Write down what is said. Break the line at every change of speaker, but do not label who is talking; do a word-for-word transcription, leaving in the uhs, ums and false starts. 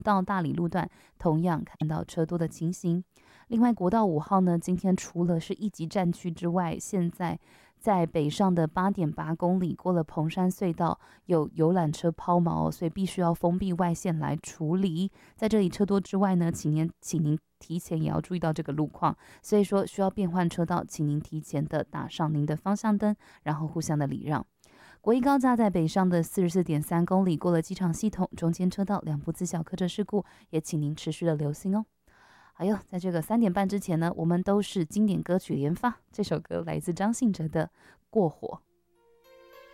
到大理路段同样看到车多的情形。另外，国道五号呢，今天除了是一级战区之外，现在在北上的八点八公里过了蓬山隧道，有游览车抛锚，所以必须要封闭外线来处理。在这里车多之外呢，请您请您提前也要注意到这个路况，所以说需要变换车道，请您提前的打上您的方向灯，然后互相的礼让。国一高架在北上的四十四点三公里过了机场系统，中间车道两部自小客车事故，也请您持续的留心哦。还有，在这个三点半之前呢，我们都是经典歌曲连发。这首歌来自张信哲的《过火》。